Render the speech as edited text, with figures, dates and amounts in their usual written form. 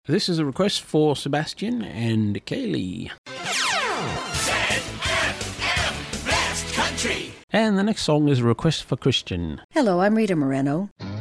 This is a request for Sebastian and Kaylee. ZFM Best Country. And the next song is a request for Christian. Hello, I'm Rita Moreno.